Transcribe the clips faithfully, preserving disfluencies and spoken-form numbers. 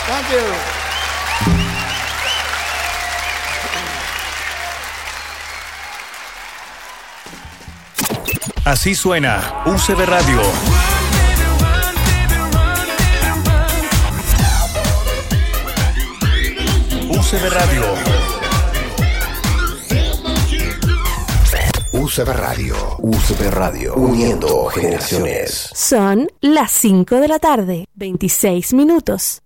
Thank you. Así suena U C B Radio. U C B Radio. U C B Radio. U C B Radio. Uniendo generaciones. Son las cinco de la tarde, veintiséis minutos.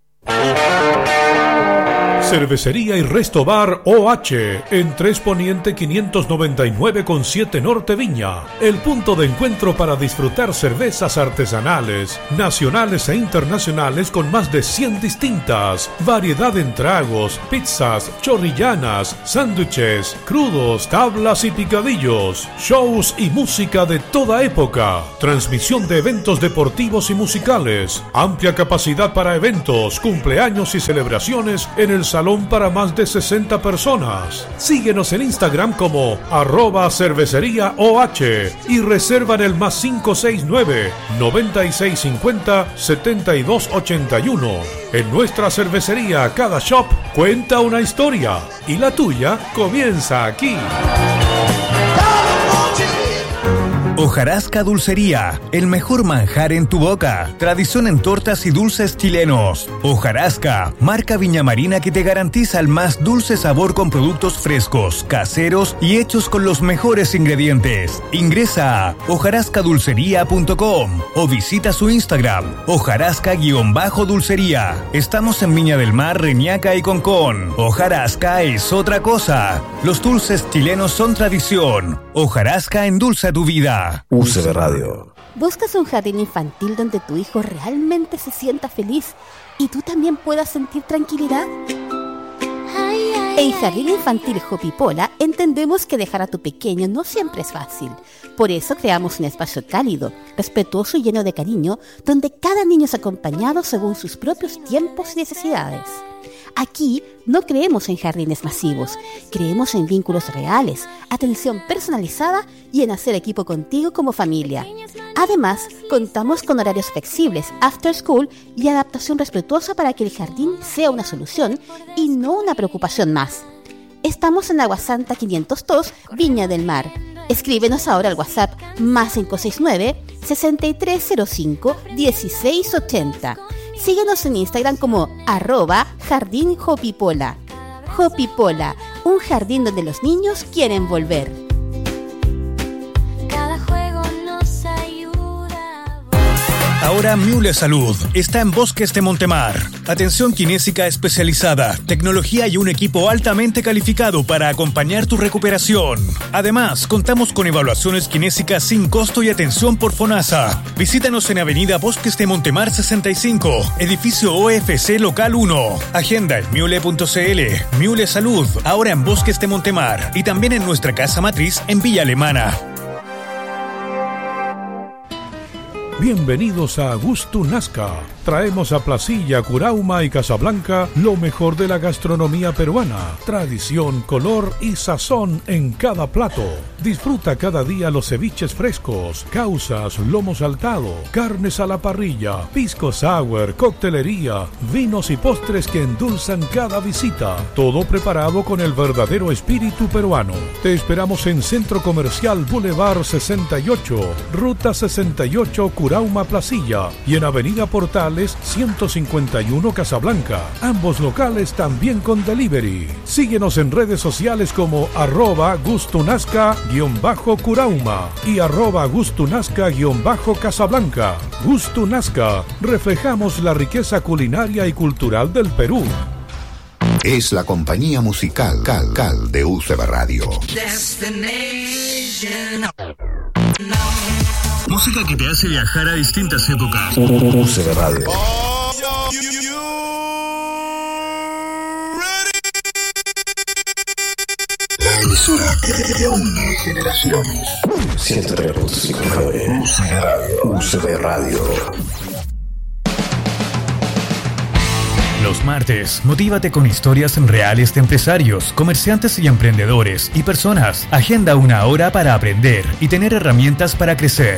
Cervecería y Resto Bar O H en tres Poniente quinientos noventa y nueve con siete Norte Viña. El punto de encuentro para disfrutar cervezas artesanales, nacionales e internacionales con más de cien distintas. Variedad en tragos, pizzas, chorrillanas, sándwiches, crudos, tablas y picadillos. Shows y música de toda época. Transmisión de eventos deportivos y musicales. Amplia capacidad para eventos, cumpleaños y celebraciones en el salón para más de sesenta personas. Síguenos en Instagram como arroba cervecería OH y reserva en el más cinco seis nueve, noventa y seis cincuenta, setenta y dos ochenta y uno. En nuestra cervecería cada shop cuenta una historia y la tuya comienza aquí. Hojarasca Dulcería, el mejor manjar en tu boca. Tradición en tortas y dulces chilenos. Hojarasca, marca Viña Marina que te garantiza el más dulce sabor con productos frescos, caseros y hechos con los mejores ingredientes. Ingresa a hojarasca dulcería punto com o visita su Instagram, hojarasca-dulcería. Estamos en Viña del Mar, Reñaca y Concón. Hojarasca es otra cosa. Los dulces chilenos son tradición. Hojarasca endulza tu vida. U C B Radio. ¿Buscas un jardín infantil donde tu hijo realmente se sienta feliz y tú también puedas sentir tranquilidad? En Jardín Infantil Hopipola entendemos que dejar a tu pequeño no siempre es fácil. Por eso creamos un espacio cálido, respetuoso y lleno de cariño, donde cada niño es acompañado según sus propios tiempos y necesidades. Aquí no creemos en jardines masivos, creemos en vínculos reales, atención personalizada y en hacer equipo contigo como familia. Además, contamos con horarios flexibles, after school y adaptación respetuosa para que el jardín sea una solución y no una preocupación más. Estamos en Aguasanta quinientos dos, Viña del Mar. Escríbenos ahora al WhatsApp más cinco seis nueve, seis tres cero cinco, uno seis ocho cero. Síguenos en Instagram como arroba Jardín Hopipola. Hopipola, un jardín donde los niños quieren volver. Cada juego nos ayuda. Ahora Miule Salud está en Bosques de Montemar. Atención kinésica especializada, tecnología y un equipo altamente calificado para acompañar tu recuperación. Además, contamos con evaluaciones kinésicas sin costo y atención por FONASA. Visítanos en Avenida Bosques de Montemar sesenta y cinco, edificio O F C Local uno. Agenda en miule punto c l. Miule Salud, ahora en Bosques de Montemar y también en nuestra casa matriz en Villa Alemana. Bienvenidos a Gusto Nazca. Traemos a Placilla, Curauma y Casablanca lo mejor de la gastronomía peruana. Tradición, color y sazón en cada plato. Disfruta cada día los ceviches frescos, causas, lomo saltado, carnes a la parrilla, pisco sour, coctelería, vinos y postres que endulzan cada visita. Todo preparado con el verdadero espíritu peruano. Te esperamos en Centro Comercial Boulevard sesenta y ocho, Ruta sesenta y ocho, Curauma, Placilla, y en Avenida Portales ciento cincuenta y uno, Casablanca. Ambos locales también con delivery. Síguenos en redes sociales como arroba gustunazca-curauma y arroba gustunazca-casablanca. Gustunazca, reflejamos la riqueza culinaria y cultural del Perú. Es la compañía musical Cal Cal de U C B Radio. Música que te hace viajar a distintas épocas. U C B Radio. La emisora que une generaciones. ciento tres punto cinco U C B Radio. U C B Radio. Los martes, motívate con historias reales de empresarios, comerciantes y emprendedores y personas. Agenda una hora para aprender y tener herramientas para crecer.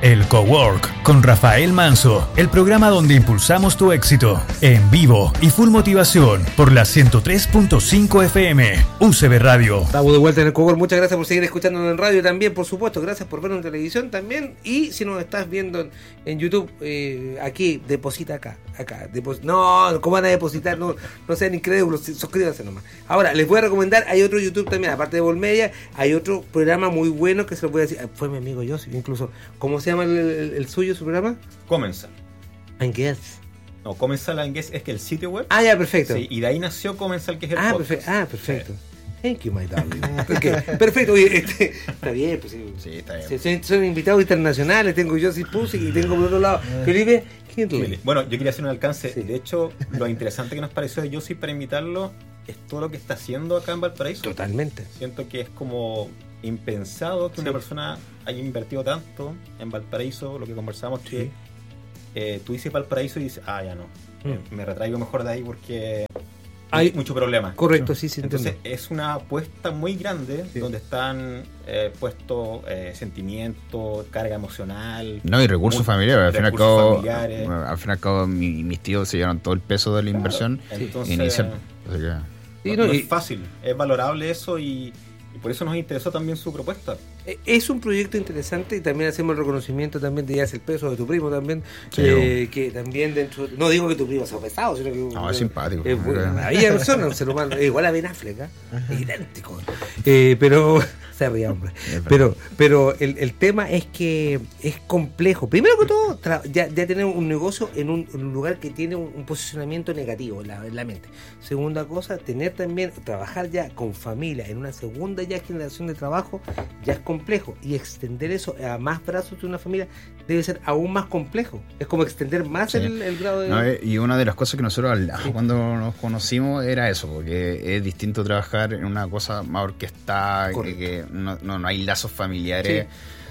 El Cowork con Rafael Manso, el programa donde impulsamos tu éxito, en vivo y full motivación por la ciento tres punto cinco F M, U C B Radio. Estamos de vuelta en el Cowork, muchas gracias por seguir escuchándonos en radio también, por supuesto, gracias por vernos en televisión también, y si nos estás viendo en, en YouTube, eh, aquí, deposita acá, acá, depos- no, ¿cómo van a depositar? No, no sean incrédulos, suscríbanse nomás. Ahora, les voy a recomendar, hay otro YouTube también, aparte de Volmedia, hay otro programa muy bueno que se lo voy a decir, fue mi amigo yo, incluso, ¿cómo se llama el, el, el suyo, su programa? Comensal. I guess. No, Comensal I guess es que el sitio web. Ah, ya, perfecto. Sí, y de ahí nació Comensal, que es el Ah, podcast. perfecto. Ah, perfecto. Thank you, my darling. Okay. Perfecto, oye, este, está bien, pues sí. Sí, está bien. Sí, son, son invitados internacionales, tengo Josie Pussy y tengo por otro lado Felipe Hindley. Bueno, yo quería hacer un alcance. Sí. De hecho, lo interesante que nos pareció de Josie para invitarlo es todo lo que está haciendo acá en Valparaíso. Totalmente. Siento que es como impensado que Sí. una persona haya invertido tanto en Valparaíso, lo que conversamos, Sí. que eh, tú dices Valparaíso y dices, ah, ya no, eh, Mm. me retraigo mejor de ahí porque Hay- hay mucho problema. Correcto, sí, sí, Entonces entiendo. es una apuesta muy grande, Sí. donde están eh, puestos eh, sentimientos, carga emocional. No, y recursos mu- familiares. Al fin y al recursos cabo, familiares. bueno, al fin y al cabo mi- mis tíos se llevaron todo el peso de la inversión Entonces, inicial. Así que, Sí, no, no, no y- es fácil, es valorable eso y, y por eso nos interesó también su propuesta. Eh, Es un proyecto interesante y también hacemos el reconocimiento también de ya el peso de tu primo también, Sí, eh, que también dentro, no digo que tu primo sea pesado, sino que No, es simpático. es buena maravilla de persona, un ser humano, es igual a Ben Affleck, ¿eh? Es idéntico, eh, pero se ríe, hombre, pero pero el, el tema es que es complejo. Primero que todo, tra- ya, ya tener un negocio en un, en un lugar que tiene un, un posicionamiento negativo en la, en la mente. Segunda cosa, tener también, trabajar ya con familia en una segunda ya generación de trabajo, ya es complejo, y extender eso a más brazos de una familia debe ser aún más complejo. Es como extender más Sí. el, el grado de... no, eh, y una de las cosas que nosotros hablamos cuando nos conocimos era eso, porque es distinto trabajar en una cosa más orquestada, que, Correcto. que no, no, no hay lazos familiares.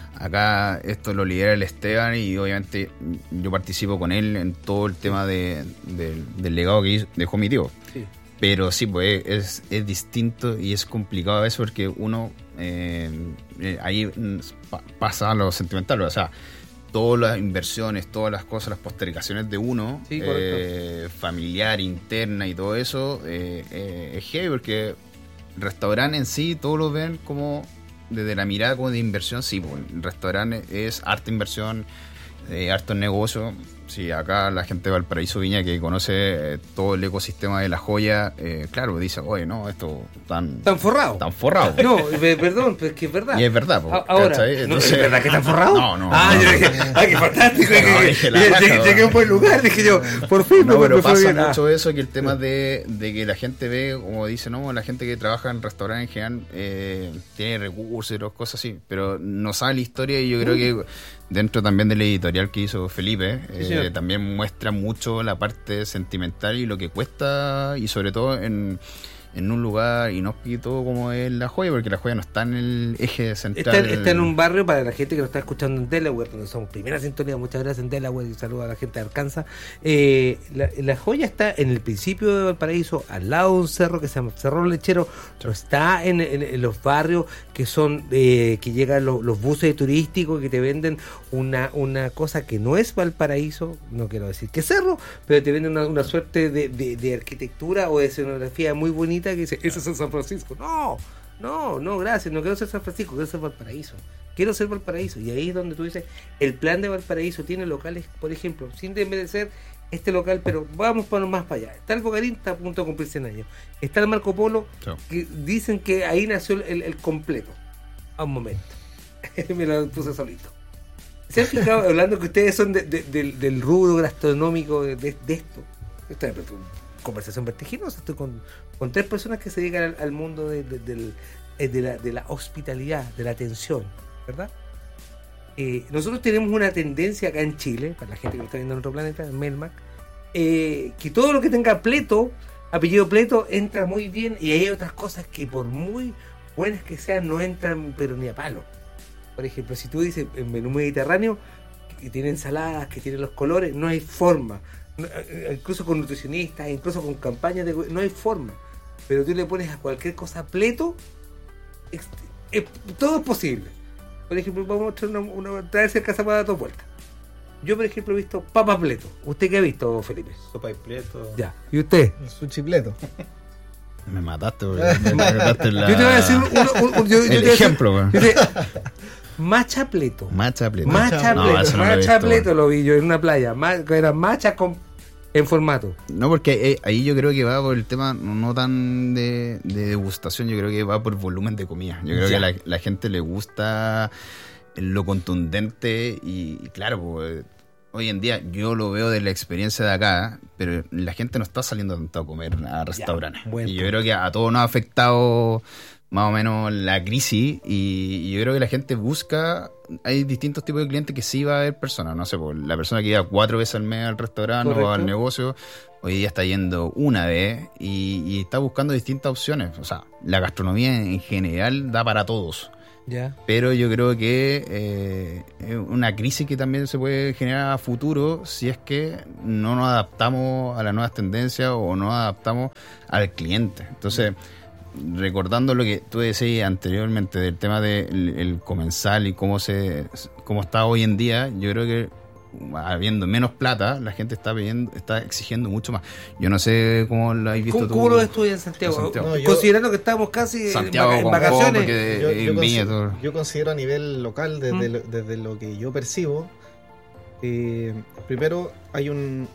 Acá esto lo lidera el Esteban y obviamente yo participo con él en todo el tema de, de- del legado que hizo- dejó mi tío. Sí. Pero sí, pues es, es distinto y es complicado a veces porque uno eh, eh, ahí mm, pa- pasa a lo sentimental, o sea, todas las inversiones, todas las cosas, las postergaciones de uno, Sí, correcto. eh, familiar, interna y todo eso, eh, eh, es heavy porque el restaurante en sí, todos lo ven como desde la mirada como de inversión, sí, pues, el restaurante es harta inversión, eh, harto negocio. Sí, acá la gente de Valparaíso Viña que conoce eh, todo el ecosistema de la joya, eh, claro, dice, oye, no, esto tan, ¿Están forrados? tan forrado. No, eh, perdón, pero es que es verdad. Y es verdad, po, A- Ahora, ¿cachai? ¿no, Entonces- ¿es verdad que están forrados? No, no. Ah, no, yo no. dije, ah, qué fantástico. No, Llegué- dije la llegué, raja, llegué- no. llegué a un buen lugar, dije yo, por fin, No, me- pero me fue pasa bien. Ah, mucho eso, que el tema de, de que la gente ve, como dice, no, la gente que trabaja en restaurantes en general eh, tiene recursos y otras cosas así, pero no sabe la historia y yo creo que dentro también del editorial que hizo Felipe, eh, señor. también muestra mucho la parte sentimental y lo que cuesta, y sobre todo en, en un lugar inhóspito como es La Joya, porque La Joya no está en el eje central. Está, está en un barrio para la gente que nos está escuchando en Delaware, donde somos primera sintonía. Muchas gracias en Delaware y saludos a la gente de Arkansas. Eh, la, la Joya está en el principio de Valparaíso, al lado de un cerro que se llama Cerro Lechero, pero está en, en- en los barrios que son eh, que llegan los, los buses turísticos que te venden una, una cosa que no es Valparaíso, no quiero decir que cerro, pero te venden una, una suerte de, de- de arquitectura o de escenografía muy bonita que dice, eso es San Francisco. No, no, no, gracias, no quiero ser San Francisco, quiero ser Valparaíso. Quiero ser Valparaíso. Y ahí es donde tú dices, el plan de Valparaíso tiene locales, por ejemplo, sin desmerecer este local, pero vamos para más para allá. Está el Bogarín, está a punto de cumplir cien años. Está el Marco Polo, Sí. que dicen que ahí nació el, el completo. A un momento. Me lo puse solito. ¿Se han fijado, hablando que ustedes son de- de- del, del rubro gastronómico de, de- de esto? Esta es una conversación vertiginosa. Estoy con, con tres personas que se dedican al, al mundo de, de- del- eh, de la, de la hospitalidad, de la atención, ¿verdad? Eh, nosotros tenemos una tendencia acá en Chile, para la gente que lo está viendo en otro planeta, en Melmac, eh, que todo lo que tenga pleto, apellido pleto, entra muy bien, y hay otras cosas que por muy buenas que sean no entran pero ni a palo. Por ejemplo, si tú dices en menú mediterráneo que tiene ensaladas, que tiene los colores, no hay forma. No, eh, incluso con nutricionistas, incluso con campañas de no hay forma. Pero tú le pones a cualquier cosa pleto, es- es- todo es posible. Por ejemplo, vamos a traer una, una, traerse el cazapada a dos vueltas. Yo, por ejemplo, he visto papas pleto. ¿Usted qué ha visto, Felipe? Sopa y pleto. Ya. ¿Y usted? Sushi pleto. Me mataste, güey. Me mataste la... Yo te voy a decir uno, un, un, yo, yo el te ejemplo, güey. Macha pleto. Macha pleto. Macha no, pleto. eso no lo he Macha visto, pleto güey. lo vi yo en una playa. Ma, era macha con, en formato. No, porque eh, ahí yo creo que va por el tema no, no tan de, de degustación, yo creo que va por volumen de comida. Yo creo Ya. que la, la gente le gusta lo contundente y, y claro, pues, hoy en día yo lo veo de la experiencia de acá, pero la gente no está saliendo tanto a comer a restaurantes. buen Y yo punto. creo que a todos nos ha afectado más o menos la crisis y, y yo creo que la gente busca, hay distintos tipos de clientes que sí va a haber personas, no sé, pues, la persona que iba cuatro veces al mes al restaurante Correcto. o al negocio, hoy día está yendo una vez y, y está buscando distintas opciones. O sea, la gastronomía en general da para todos. Ya. Pero yo creo que eh, es una crisis que también se puede generar a futuro si es que no nos adaptamos a las nuevas tendencias o no nos adaptamos al cliente. Entonces, recordando lo que tú decías anteriormente del tema del el comensal y cómo se cómo está hoy en día, yo creo que habiendo menos plata, la gente está pidiendo, está exigiendo mucho más. Yo no sé cómo lo habéis visto ¿Cómo, tú. cómo lo estudias en Santiago? En Santiago. No, yo- Considerando que estamos casi Santiago en, vaca- en con vacaciones. porque Yo, en yo Viña consi- todo. yo considero a nivel local, desde, ¿Mm? lo, desde lo que yo percibo, eh, primero hay un,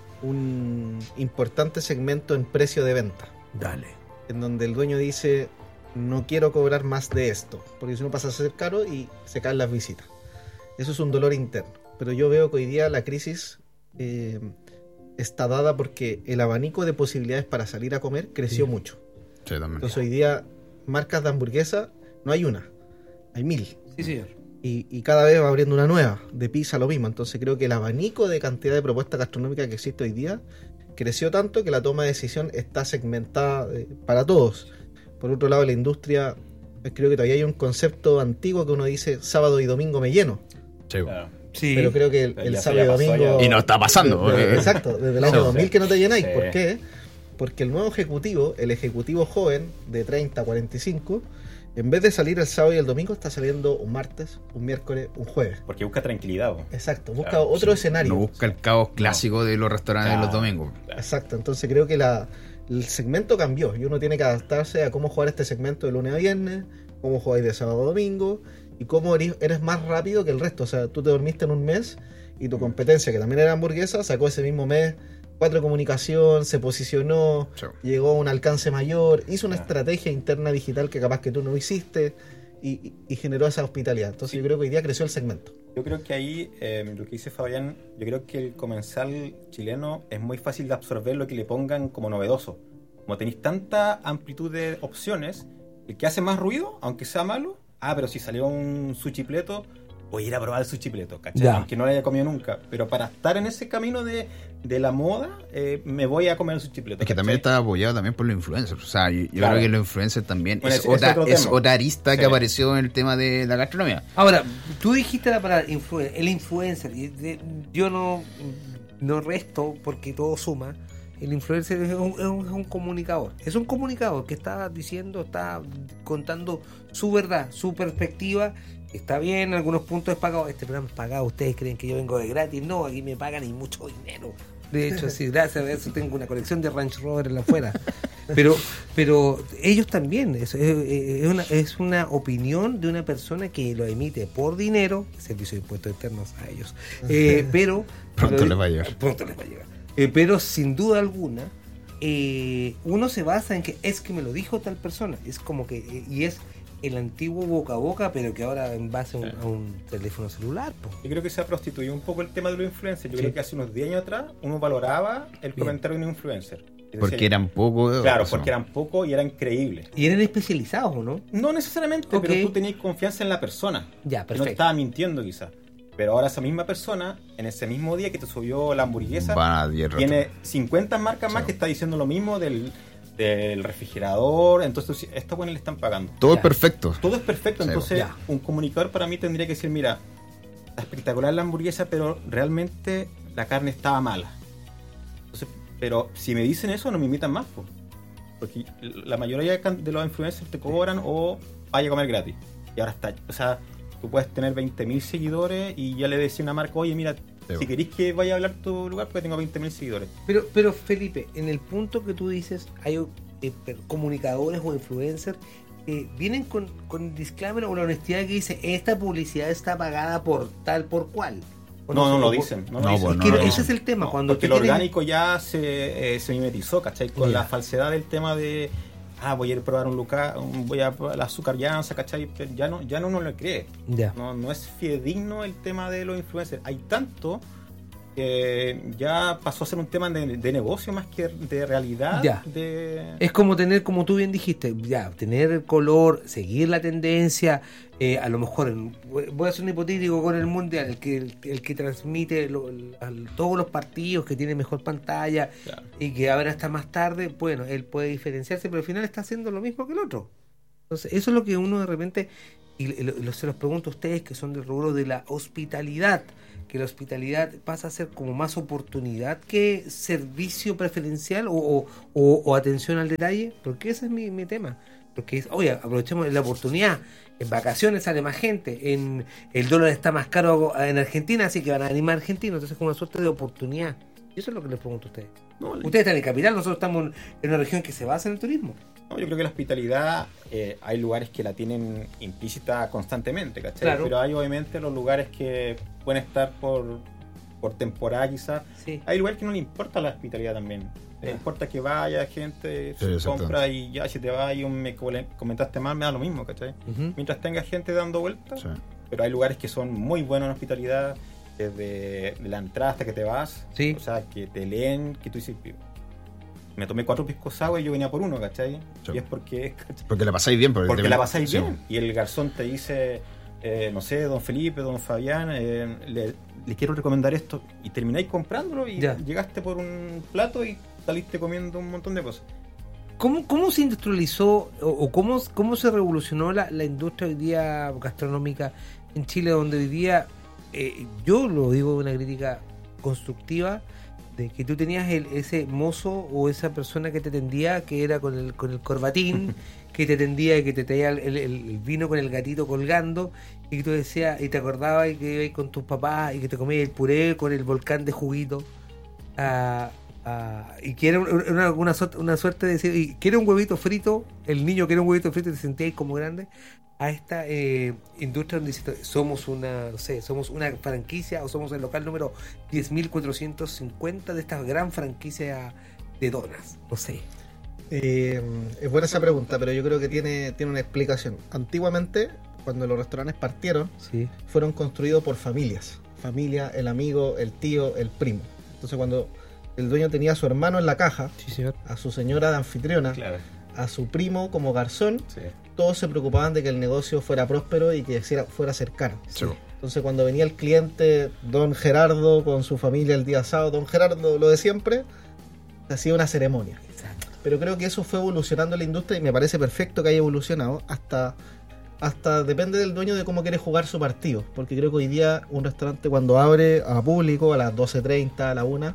un importante segmento en precio de venta, Dale. en donde el dueño dice, no quiero cobrar más de esto, porque si no pasa a ser caro y se caen las visitas. Eso es un dolor interno. Pero yo veo que hoy día la crisis eh, está dada porque el abanico de posibilidades para salir a comer creció Sí. mucho. Sí, también. Entonces hoy día marcas de hamburguesa no hay una, hay mil. Sí, señor. Y, y cada vez va abriendo una nueva, de pizza lo mismo. Entonces creo que el abanico de cantidad de propuestas gastronómicas que existe hoy día creció tanto que la toma de decisión está segmentada eh, para todos. Por otro lado, la industria, eh, creo que todavía hay un concepto antiguo que uno dice sábado y domingo me lleno. Sí. Claro. Sí. Pero creo que el, Pero el ya- sábado y ya pasó domingo... ya. Y no está pasando. Desde- eh. exacto, desde el año Sí. dos mil que no te llenáis. Sí. ¿Por qué? Porque el nuevo ejecutivo, el ejecutivo joven de treinta a cuarenta y cinco, en vez de salir el sábado y el domingo, está saliendo un martes, un miércoles, un jueves. Porque busca tranquilidad. po. Exacto, busca Claro, otro Sí. escenario. No busca el caos clásico de los restaurantes Claro. los domingos. Exacto, entonces creo que la, el segmento cambió y uno tiene que adaptarse a cómo jugar este segmento de lunes a viernes, cómo jugáis de sábado a domingo y cómo eres, eres más rápido que el resto. O sea, tú te dormiste en un mes y tu competencia, que también era hamburguesa, sacó ese mismo mes cuatro comunicación, se posicionó, Sí. llegó a un alcance mayor, hizo una Ah. estrategia interna digital que capaz que tú no hiciste y, y- y generó esa hospitalidad. Entonces yo creo que hoy día creció el segmento. Yo creo que ahí, eh, lo que dice Fabián, yo creo que el comensal chileno es muy fácil de absorber lo que le pongan como novedoso. Como tenéis tanta amplitud de opciones, el que hace más ruido, aunque sea malo, ah, pero si salió un sushi pleto, voy a ir a probar el sushi pleto, ¿cachai? Ya. Aunque no lo haya comido nunca. Pero para estar en ese camino de, de la moda, eh, me voy a comer el sushi pleto. Es que también ¿cachai? está apoyado también por los influencers. O sea, yo, yo Claro. creo que los influencers también Bueno, es, ese- ese otra, otro es tema. otra arista Sí. que apareció en el tema de la gastronomía. Ahora, tú dijiste la palabra influen- el influencer. y de- Yo no, no resto porque todo suma. El influencer es un, es un- es un comunicador. Es un comunicador que está diciendo, está contando su verdad, su perspectiva. Está bien, algunos puntos es pagado. Este programa es pagado. Ustedes creen que yo vengo de gratis. No, aquí me pagan y mucho dinero. De hecho, sí, gracias a eso tengo una colección de Range Rover en la afuera. Pero, pero ellos también. Es, es, es una, es una opinión de una persona que lo emite por dinero. Servicio de impuestos internos a ellos. Eh, pero Pronto pero- les va a llegar. Pronto les va a llegar. Eh, pero sin duda alguna, eh, uno se basa en que es que me lo dijo tal persona. Es como que, eh, y es el antiguo boca a boca, pero que ahora en base a un, a un teléfono celular. Po. Yo creo que se ha prostituido un poco el tema de los influencers. Yo Sí. creo que hace unos diez años atrás uno valoraba el Bien. comentario de un influencer. Es Porque decir, eran pocos. Claro, o sea, porque eran pocos y eran creíbles. Y eran especializados, ¿o no? No necesariamente, Ok. pero tú tenías confianza en la persona. Ya, Que no te perfecto. estaba mintiendo quizás. Pero ahora esa misma persona, en ese mismo día que te subió la hamburguesa, van a diez tiene cincuenta marcas más Sí. que está diciendo lo mismo del, del refrigerador. Entonces, esta buena le están pagando. Todo Ya. es perfecto. Todo es perfecto. Sí, Entonces, ya. un comunicador para mí tendría que decir: mira, está espectacular la hamburguesa, pero realmente la carne estaba mala. Entonces, pero si me dicen eso, no me invitan más, po. Porque la mayoría de los influencers te cobran o vaya a comer gratis. Y ahora está, o sea, Tú puedes tener veinte mil seguidores y ya le decís a una marca, oye, mira, sí, si queréis que vaya a hablar tu lugar, pues tengo veinte mil seguidores. Pero, pero Felipe, en el punto que tú dices, hay eh, comunicadores o influencers que vienen con, con el disclaimer o la honestidad que dice, esta publicidad está pagada por tal, por cual. No, no, no lo dicen. No, no, lo dicen. pues, no, es que no, ese no. es el tema. No, cuando porque tú lo tienes- orgánico ya se, eh, se mimetizó, ¿cachai? Con Ya. la falsedad del tema de, ah, voy a ir a probar un lugar, un- voy a probar la azúcar llanza, ¿cachai? Pero ya no, ya no uno lo cree. Ya. No, no es fidedigno el tema de los influencers. Hay tanto que ya pasó a ser un tema de, de negocio más que de realidad. Ya. De... Es como tener, como tú bien dijiste, ya, tener el color, seguir la tendencia, eh, a lo mejor, en- voy a hacer un hipotético con el mundial, el que el, el que transmite lo- el- al- todos los partidos, que tiene mejor pantalla Claro. y que ahora hasta más tarde, bueno, él puede diferenciarse, pero al final está haciendo lo mismo que el otro. Entonces, eso es lo que uno de repente, y lo- lo- se los pregunto a ustedes que son del rubro de la hospitalidad, que la hospitalidad pasa a ser como más oportunidad que servicio preferencial o, o- o- o atención al detalle, porque ese es mi, mi tema. Porque es, oye, aprovechemos la oportunidad. En vacaciones sale más gente, en el dólar está más caro en Argentina, así que van a animar a argentinos, entonces es como una suerte de oportunidad. Y eso es lo que les pregunto a ustedes. No, Ustedes están en capital, nosotros estamos en una región que se basa en el turismo. No, yo creo que la hospitalidad, eh, hay lugares que la tienen implícita constantemente, ¿cachai? Claro. Pero hay obviamente los lugares que pueden estar por, por temporada quizás. Sí. Hay lugares que no le importa la hospitalidad también. Le Ya. importa que vaya gente, Sí, se exacto. compra y ya si te vas y me cole- comentaste mal, me da lo mismo, ¿cachai? Ujú. Mientras tenga gente dando vueltas, Sí. pero hay lugares que son muy buenos en hospitalidad, desde la entrada hasta que te vas, Sí. o sea, que te leen, que tú dices, me tomé cuatro piscos sour y yo venía por uno, ¿cachai? Sí. Y es porque, ¿cachai? Porque la pasáis bien. Porque, Porque te- la pasáis sí. bien. Y el garzón te dice, eh, no sé, don Felipe, don Fabián, eh, le, le quiero recomendar esto. Y termináis comprándolo y Ya. llegaste por un plato y saliste comiendo un montón de cosas. ¿Cómo, cómo se industrializó o, o cómo, cómo se revolucionó la, la industria hoy día gastronómica en Chile, donde hoy día, eh, yo lo digo de una crítica constructiva, de que tú tenías el, ese mozo o esa persona que te atendía, que era con el, con el corbatín, que te atendía y que te traía el, el- el vino con el gatito colgando, y que tú decías, y te acordabas y que ibas con tus papás y que te comías el puré con el volcán de juguito. Ah, ah, y que era una, una, una suerte, una suerte de decir, y que era un huevito frito, el niño que era un huevito frito y te sentías como grande, a esta eh, industria donde dice, somos una, no sé, somos una franquicia o somos el local número diez mil cuatrocientos cincuenta de esta gran franquicia de donas, no sé. Eh, es buena esa pregunta, pero yo creo que tiene, tiene una explicación. Antiguamente, cuando los restaurantes partieron, Sí. fueron construidos por familias. Familia, el amigo, el tío, el primo. Entonces cuando el dueño tenía a su hermano en la caja, Sí, señor. a su señora de anfitriona, Claro. a su primo como garzón, Sí. todos se preocupaban de que el negocio fuera próspero y que fuera- fuera cercano. Sí. Entonces cuando venía el cliente, don Gerardo, con su familia el día sábado, don Gerardo, lo de siempre, se hacía una ceremonia. Exacto. Pero creo que eso fue evolucionando en la industria y me parece perfecto que haya evolucionado hasta, hasta depende del dueño de cómo quiere jugar su partido. Porque creo que hoy día un restaurante cuando abre a público a las doce treinta, a la una,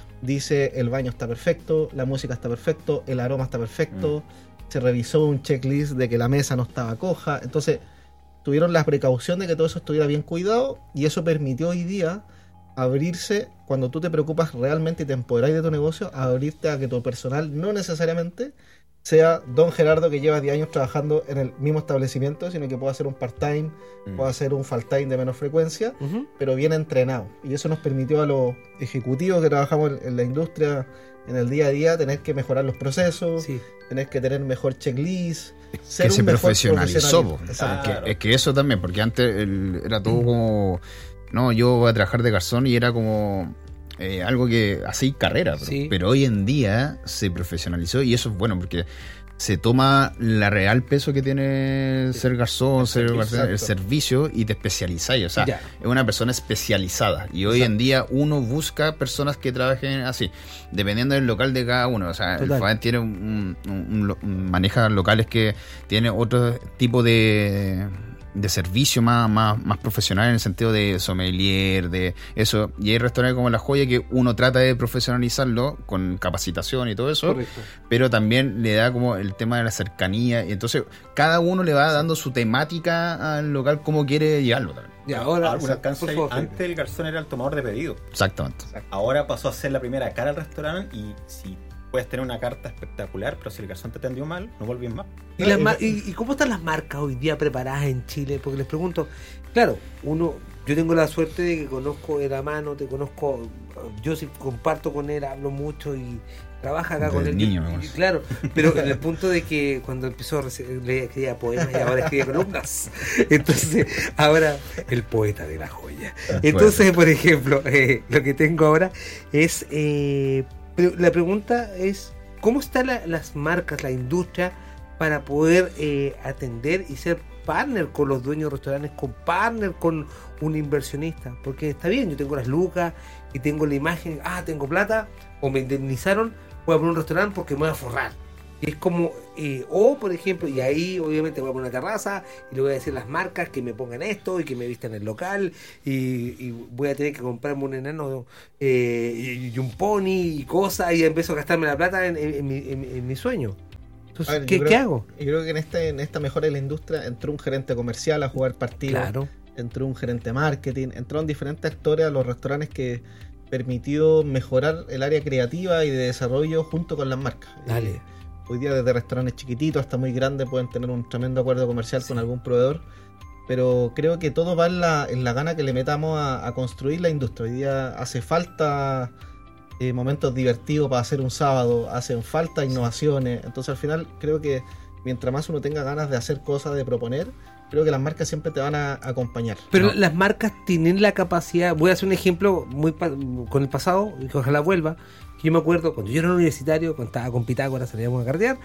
dice el baño está perfecto, la música está perfecto, el aroma está perfecto, se revisó un checklist de que la mesa no estaba coja. Entonces tuvieron la precaución de que todo eso estuviera bien cuidado y eso permitió hoy día abrirse, cuando tú te preocupas realmente y te empoderas de tu negocio, a abrirte a que tu personal no necesariamente sea don Gerardo que lleva diez años trabajando en el mismo establecimiento, sino que pueda hacer un part-time, Mm. pueda hacer un full-time de menor frecuencia, Ujú. pero bien entrenado. Y eso nos permitió a los ejecutivos que trabajamos en, en la industria en el día a día tener que mejorar los procesos, Sí. tener que tener mejor checklist, ser Que se un mejor profesionalizó. profesional. po. Exacto. Es Claro. que, es que eso también, porque antes el- era todo como. No, yo voy a trabajar de garzón y era como. eh, algo que así carrera, pero, Sí. pero hoy en día se profesionalizó y eso es bueno porque se toma la real peso que tiene ser garzón, ser Exacto. bartender, el servicio y te especializáis, o sea, Ya. es una persona especializada y hoy en día uno busca personas que trabajen así, dependiendo del local de cada uno, o sea, Total. el Fabián tiene un, un- un lo- un- maneja locales que tiene otro tipo de de servicio más, más, más profesional en el sentido de sommelier, de eso. Y hay restaurantes como La Joya que uno trata de profesionalizarlo con capacitación y todo eso. Correcto. Pero también le da como el tema de la cercanía. Y entonces cada uno le va dando su temática al local como quiere llevarlo también. Y ahora, Algún alcance por ahí. favor, Antes el garzón era el tomador de pedido. Exactamente. Ahora pasó a ser la primera cara al restaurante y si puedes tener una carta espectacular, pero si el garzón te atendió mal, no volvías más. ¿Y, las mar- y, ¿Y cómo están las marcas hoy día preparadas en Chile? Porque les pregunto, claro, uno, yo tengo la suerte de que conozco el Amano, te conozco, yo sí comparto con él, hablo mucho y trabaja acá Desde con él. niño, Y- me y- conoce. claro, pero en el punto de que cuando empezó a reci- leer, escribía poemas y ahora escribe columnas. Entonces, ahora el poeta de La Joya. Entonces, por ejemplo, eh, lo que tengo ahora es, eh, pero la pregunta es, ¿cómo están la- las marcas, la industria para poder eh, atender y ser partner con los dueños de restaurantes, con partner con un inversionista? Porque está bien, yo tengo las lucas y tengo la imagen, ah, tengo plata, o me indemnizaron, voy a poner un restaurante porque me voy a forrar. Y es como, eh, o por ejemplo, y ahí obviamente voy a poner una terraza y le voy a decir a las marcas que me pongan esto y que me vistan el local y, y voy a tener que comprarme un enano eh, y, y un pony y cosas y empiezo a gastarme la plata en, en- en mi, en- en mi sueño. Entonces, A ver, ¿qué, yo creo- qué hago? Yo creo que en, este, en esta mejora de la industria entró un gerente comercial a jugar partidos, Claro. entró un gerente de marketing, entraron diferentes actores a los restaurantes que permitió mejorar el área creativa y de desarrollo junto con las marcas. Dale. Eh, hoy día desde restaurantes chiquititos hasta muy grandes pueden tener un tremendo acuerdo comercial con algún proveedor, pero creo que todo va en la, en la gana que le metamos a, a construir la industria. Hoy día hace falta eh, momentos divertidos para hacer un sábado, hacen falta innovaciones, entonces al final creo que mientras más uno tenga ganas de hacer cosas, de proponer, creo que las marcas siempre te van a acompañar. Pero ¿no? las marcas tienen la capacidad, voy a hacer un ejemplo muy pa- con el pasado, y que ojalá vuelva, que yo me acuerdo cuando yo era universitario, cuando estaba con Pitágoras, salíamos a carretear,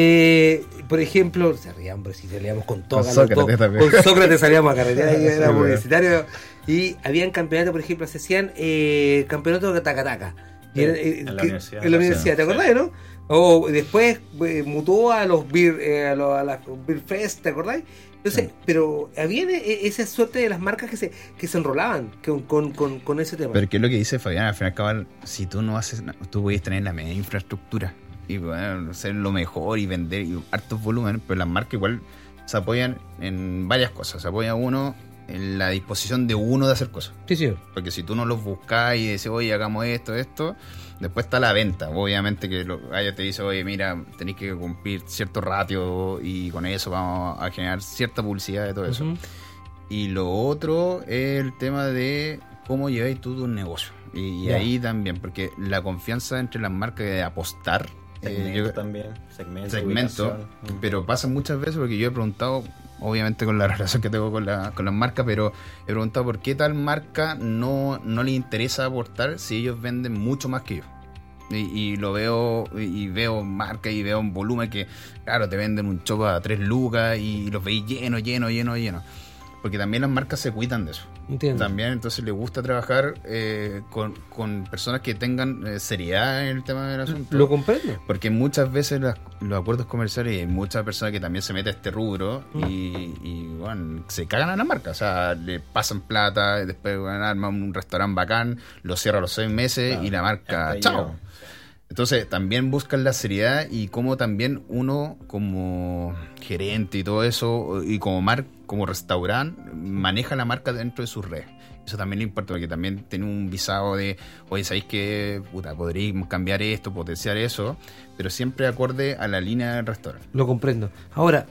eh, por ejemplo, se rían, pero si salíamos con toga, Con los Sócrates dos, también. con Sócrates salíamos a carretear, y Sí, éramos bueno. universitarios, y habían campeonatos, por ejemplo, se hacían eh, campeonatos de taca-taca. Y Sí, era, eh, en la que- universidad. en la universidad, ¿te Sí. acordás, no? O después eh, mutó a los beer, eh, a, los, a las beer fest, ¿te acordáis? Entonces, Sí. pero había e- esa suerte de las marcas que se que se enrolaban con, con, con, con ese tema. Pero ¿qué es lo que dice Fabián? Al final, cabal, si tú no haces nada, tú puedes tener la media infraestructura y bueno, hacer lo mejor y vender y hartos volúmenes, pero las marcas igual se apoyan en varias cosas. Se apoya uno en la disposición de uno de hacer cosas. Sí, sí. Porque si tú no los buscas y dices, oye, hagamos esto, esto, después está la venta. Obviamente que lo, ella te dice, oye, mira, tenéis que cumplir cierto ratio y con eso vamos a generar cierta publicidad de todo eso. Ujú. Y lo otro es el tema de cómo lleváis tú tu negocio. Y, y Ya. ahí también, porque la confianza entre las marcas de apostar, eh, Segmento yo- también. Segmento. segmento, ubicación. pero pasa muchas veces porque yo he preguntado, obviamente con la relación que tengo con, la, con las marcas, pero he preguntado por qué tal marca no, no le interesa aportar si ellos venden mucho más que yo. Y, y lo veo, y, y veo marcas y veo un volumen que, claro, te venden un chopa a tres lucas y los veis lleno, lleno, lleno, lleno. Porque también las marcas se cuidan de eso. Entiendo. También entonces les gusta trabajar eh, con, con personas que tengan eh, seriedad en el tema del asunto. Lo comprendo. Porque muchas veces las- los acuerdos comerciales y hay muchas personas que también se meten a este rubro Mm. y, y, bueno, se cagan a la marca. O sea, le pasan plata, después bueno, arman un restaurante bacán, lo cierra a los seis meses Claro, y la marca, hasta ahí chao. llegó. Entonces también buscan la seriedad y cómo también uno como gerente y todo eso y como mar como restaurante maneja la marca dentro de sus redes. Eso también le importa porque también tiene un visado de, oye, ¿sabéis que puta, podríamos cambiar esto, potenciar eso? Pero siempre acorde a la línea del restaurante. Lo comprendo. Ahora,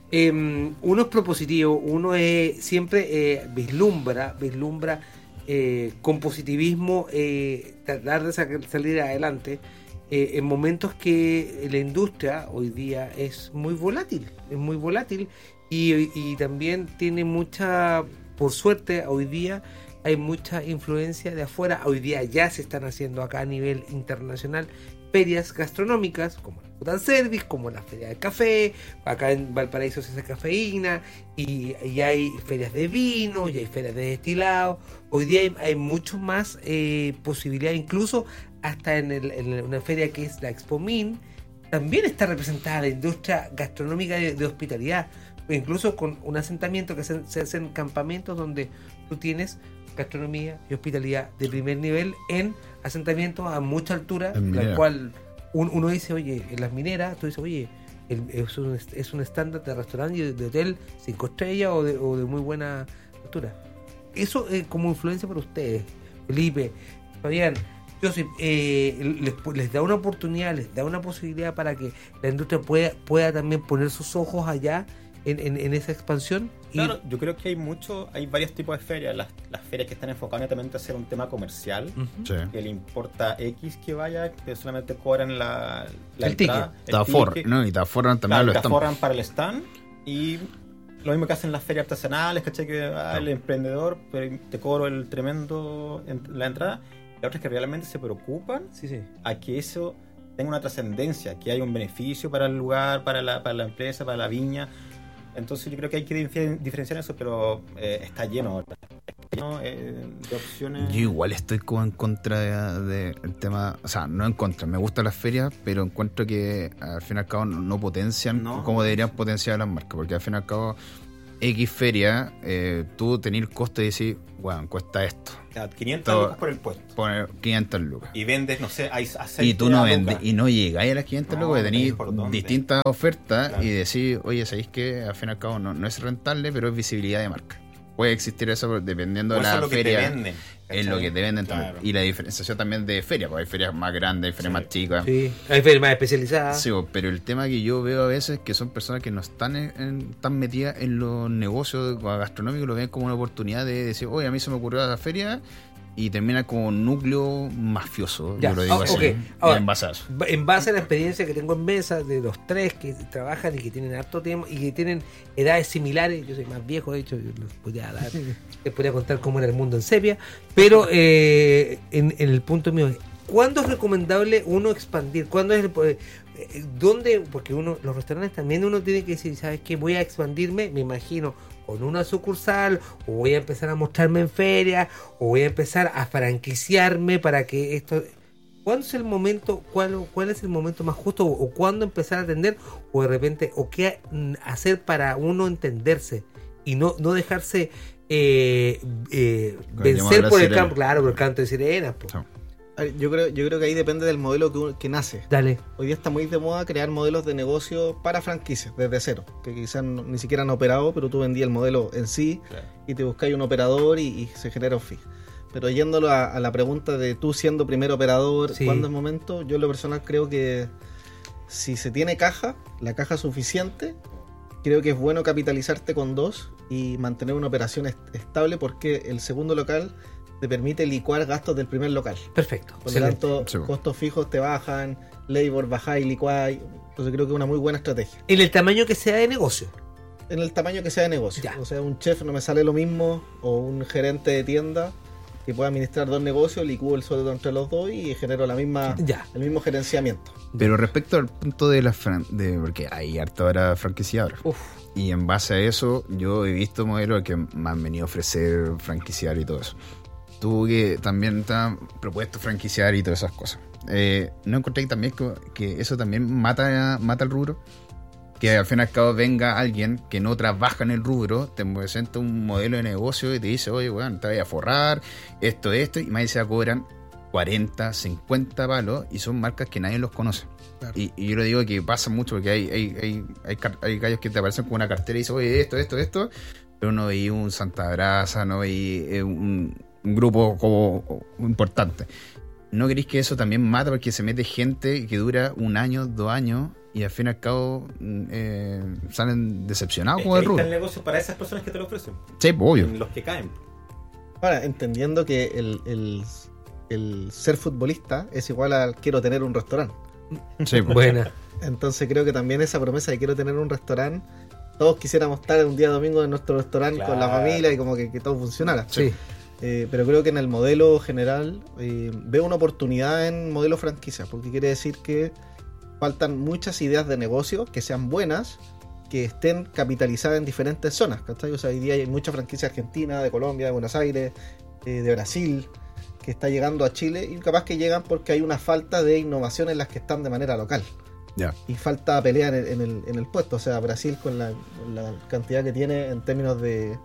eh, uno es propositivo, uno es siempre eh, vislumbra, vislumbra eh, con positivismo, eh, tratar de sa- salir adelante eh, en momentos que la industria hoy día es muy volátil, es muy volátil y, y también tiene mucha, por suerte hoy día hay mucha influencia de afuera. Hoy día ya se están haciendo acá a nivel internacional ferias gastronómicas como la Food and Service, como la Feria del Café, acá en Valparaíso se hace cafeína, y, y hay ferias de vino, y hay ferias de destilado. Hoy día hay, hay mucho más eh, posibilidad, incluso hasta en, el- en una feria que es la Expo Min, también está representada la industria gastronómica de, de hospitalidad. incluso con un asentamiento que se, se hacen campamentos donde tú tienes gastronomía y hospitalidad de primer nivel en asentamientos a mucha altura, la cual un, uno dice, oye, en las mineras, tú dices, oye, el, es, un, es un estándar de restaurante y de, de hotel cinco estrellas o de, o de muy buena altura. Eso eh, como influencia para ustedes, Felipe, Fabián, Joseph, eh, les, les da una oportunidad, les da una posibilidad para que la industria pueda, pueda también poner sus ojos allá en, en, en esa expansión. Y... Claro, yo creo que hay mucho, hay varios tipos de ferias. Las, las ferias que están enfocadas netamente a hacer un tema comercial, uh-huh. sí. que le importa X que vaya, que solamente cobran la, la el entrada, ticket. El te aforran, ticket. ¿no? Y te aforran también claro, a los te aforran para el stand y lo mismo que hacen las ferias artesanales, ¿cachai? Que ah, no. el emprendedor, pero te cobro el tremendo en, la entrada. La otra es que realmente se preocupan sí, sí. a que eso tenga una trascendencia, que haya un beneficio para el lugar, para la, para la empresa, para la viña. Entonces yo creo que hay que diferenciar eso, pero eh, está lleno ahora. Está lleno eh, de opciones. Yo igual estoy como en contra del de, de tema, o sea, no en contra, me gustan las ferias, pero encuentro que al fin y al cabo no, no potencian no. como deberían potenciar las marcas, porque al fin y al cabo X feria, eh, tú tenés el costo de decir, bueno, cuesta esto. quinientas lucas por el puesto. Poner quinientas lucas. Y vendes, no sé, hay aceite. Y tú no vendes, y no llegáis a las quinientas no, lucas, tenéis no distintas ofertas claro. y decís, oye, sabéis que al fin y al cabo no, no es rentable, pero es visibilidad de marca. Puede existir eso dependiendo de la es feria. Lo que te venden, es lo que te venden claro. también. Y la diferenciación también de ferias, porque hay ferias más grandes, hay ferias sí. más chicas. Sí, hay ferias más especializadas. Sí, pero el tema que yo veo a veces es que son personas que no están en, en, tan metidas en los negocios gastronómicos, lo ven como una oportunidad de decir, oye, a mí se me ocurrió la feria. Y termina como un núcleo mafioso, ya. yo lo digo oh, así. Okay. Ahora, en base a eso. En base a la experiencia que tengo en mesa de los tres que trabajan y que tienen harto tiempo y que tienen edades similares, yo soy más viejo, de hecho, yo les podría dar, les podría contar cómo era el mundo en sepia, pero eh, en, en el punto mío, ¿cuándo es recomendable uno expandir? ¿Cuándo es el, eh, dónde? Porque uno, los restaurantes también uno tiene que decir, ¿sabes qué? Voy a expandirme, me imagino, con una sucursal, o voy a empezar a mostrarme en ferias, o voy a empezar a franquiciarme para que esto... ¿Cuándo es el momento, cuál, cuál es el momento más justo, o, o cuándo empezar a atender, o de repente, o qué hacer para uno entenderse y no, no dejarse eh, eh, vencer por el campo, claro, por el canto de sirenas, pues. No. Yo creo, yo creo que ahí depende del modelo que, que nace. Dale. Hoy día está muy de moda crear modelos de negocio para franquicias, desde cero, que quizás no, ni siquiera han operado, pero tú vendías el modelo en sí, claro. y te buscáis un operador y, y se genera un fee. Pero yéndolo a, a la pregunta de tú siendo primer operador, sí. ¿cuándo es el momento? Yo en lo personal creo que si se tiene caja, la caja suficiente, creo que es bueno capitalizarte con dos y mantener una operación est- estable, porque el segundo local te permite licuar gastos del primer local. Perfecto. Por lo tanto, sí. costos fijos te bajan, labor bajáis, licuáis. Entonces creo que es una muy buena estrategia. En el tamaño que sea de negocio. En el tamaño que sea de negocio. Ya. O sea, un chef no me sale lo mismo, o un gerente de tienda que pueda administrar dos negocios, licúo el sueldo entre los dos y genero la misma, ya. el mismo gerenciamiento. Pero respecto al punto de la fran- de porque hay harta ahora franquiciadores. Y en base a eso, yo he visto modelos que me han venido a ofrecer franquiciar y todo eso. Tú que también te han propuesto franquiciar y todas esas cosas. Eh, ¿No encontré también que, que eso también mata, mata el rubro? Que al fin y al cabo venga alguien que no trabaja en el rubro, te presenta un modelo de negocio y te dice, oye, bueno, te voy a forrar, esto, esto, y más se cobran cuarenta, cincuenta palos y son marcas que nadie los conoce. Claro. Y, y yo le digo que pasa mucho porque hay, hay, hay, hay, hay gallos que te aparecen con una cartera y dicen, oye, esto, esto, esto, pero no veí un Santa Brasa, no veí eh, un... un grupo como importante. ¿No queréis que eso también mata porque se mete gente que dura un año, dos años y al fin y al cabo eh, salen decepcionados con el rubro? Está el negocio para esas personas que te lo ofrecen. Sí, obvio. Los que caen. Ahora, entendiendo que el, el, el ser futbolista es igual al quiero tener un restaurante. Sí, buena. Entonces creo que también esa promesa de quiero tener un restaurante, todos quisiéramos estar un día domingo en nuestro restaurante, claro, con la familia y como que, que todo funcionara. Sí. Eh, pero creo que en el modelo general eh, veo una oportunidad en modelo franquicia, porque quiere decir que faltan muchas ideas de negocio que sean buenas, que estén capitalizadas en diferentes zonas, ¿cachai? O sea, hoy día hay mucha franquicia argentina, de Colombia, de Buenos Aires, eh, de Brasil, que está llegando a Chile, y capaz que llegan porque hay una falta de innovación en las que están de manera local. Ya. y falta pelea en el, en el, en el puesto. O sea, Brasil con la, la cantidad que tiene en términos de,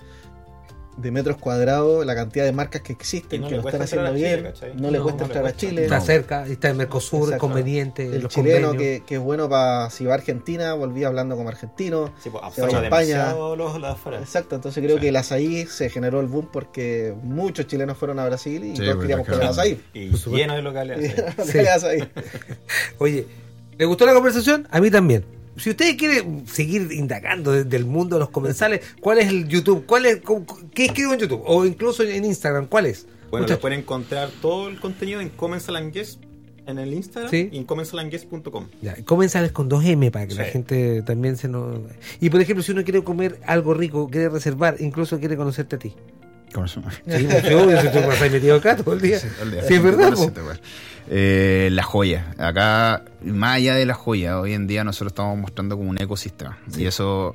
de metros cuadrados, la cantidad de marcas que existen, no que le lo están cuesta haciendo entrar a bien, Chile, ¿cachai? no le No, cuesta no le entrar a cuesta. Chile. Está No. cerca, está en Mercosur, Exacto. conveniente. El los chileno convenios. que, que es bueno para si va a Argentina, volví hablando como argentino. Sí, pues, Se va a absorbe España. demasiado los, los de afuera. Exacto, entonces creo Sí. que el azaí se generó el boom porque muchos chilenos fueron a Brasil y Sí, todos porque queríamos claro. comer azaí. Y Por supuesto. lleno de locales. ¿Qué le das ahí? Oye, ¿le gustó la conversación? A mí también. Si usted quiere seguir indagando desde el mundo de los comensales, ¿cuál es el YouTube? ¿Cuál es, cómo- ¿Qué escribo en YouTube? O incluso en Instagram, ¿cuál es? Bueno, Muchachos. lo pueden encontrar todo el contenido en Comensal and Guest en el Instagram Sí. y en comensal and guest punto com. Ya, comensales con dos eme para que la Sí. gente también se nos... Y por ejemplo, si uno quiere comer algo rico, quiere reservar, incluso quiere conocerte a ti. ¿Cómo se llama? Sí, mucho obvio, si tú vas ahí metido acá todo el día. Sí, Al día. es verdad. Bueno, po. sí, te igual. Eh, la joya. Acá, más allá de la joya, hoy en día nosotros estamos mostrando como un ecosistema. Y eso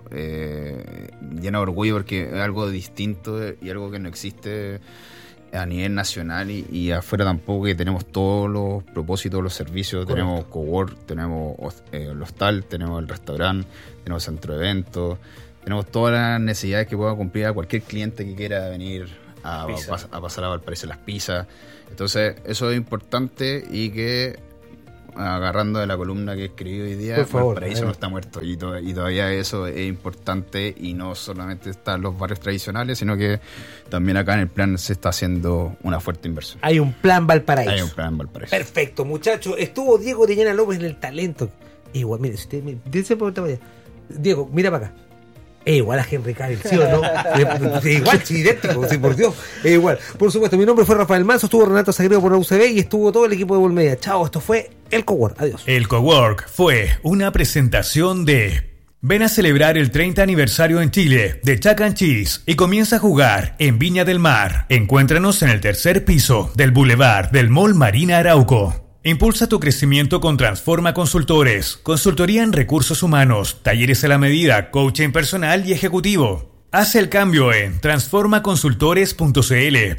eh, llena de orgullo porque es algo distinto y algo que no existe a nivel nacional y, y afuera tampoco, que tenemos todos los propósitos, los servicios. Correcto. Tenemos cowork, tenemos eh, el hostal, tenemos el restaurante, tenemos centro de eventos, tenemos todas las necesidades que pueda cumplir a cualquier cliente que quiera venir a, a, Pizza. pas- a pasar a Valparaíso las pizzas. Entonces eso es importante y que, agarrando de la columna que escribí hoy día, Por favor, Valparaíso no adelante. está muerto y, to- y todavía eso es importante, y no solamente están los barrios tradicionales, sino que también acá en el plan se está haciendo una fuerte inversión. Hay un plan Valparaíso. Hay un plan en Valparaíso. Perfecto, muchachos. Estuvo Diego Orellana López en el talento. Igual, mire, si usted me dice por esta Diego, mira para acá. Es igual a Henry Cavill, ¿sí o no? Es igual, sí, idéntico, sí, por Dios. Es igual. Por supuesto, mi nombre fue Rafael Manso, estuvo Renato Sagredo por la U C B y estuvo todo el equipo de Volmedia. Chao, esto fue El Cowork. Adiós. El Cowork fue una presentación de... Ven a celebrar el treinta aniversario en Chile de Chuck and Cheese y comienza a jugar en Viña del Mar. Encuéntranos en el tercer piso del Boulevard del Mall Marina Arauco. Impulsa tu crecimiento con Transforma Consultores, consultoría en recursos humanos, talleres a la medida, coaching personal y ejecutivo. Haz el cambio en transforma consultores punto c l.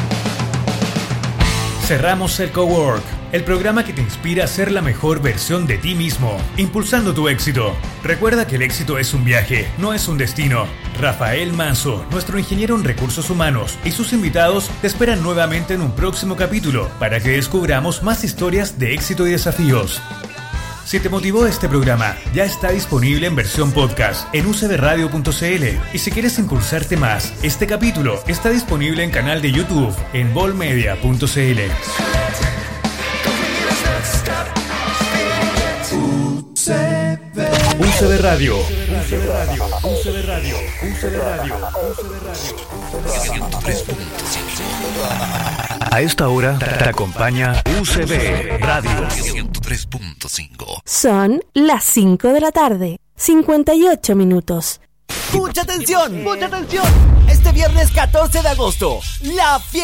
Cerramos el Cowork, el programa que te inspira a ser la mejor versión de ti mismo, impulsando tu éxito. Recuerda que el éxito es un viaje, no es un destino. Rafael Manso, nuestro ingeniero en recursos humanos, y sus invitados te esperan nuevamente en un próximo capítulo para que descubramos más historias de éxito y desafíos. Si te motivó este programa, ya está disponible en versión podcast en u c b radio punto c l. Y si quieres impulsarte más, este capítulo está disponible en canal de YouTube en volmedia punto c l. U C B Radio. U C B Radio. U C B Radio. U C B Radio. U C B Radio. A esta hora te acompaña U C B Radio. ciento tres punto cinco. Son las cinco de la tarde, cincuenta y ocho minutos. ¡Mucha atención! ¡Mucha atención! Este viernes catorce de agosto, la fiesta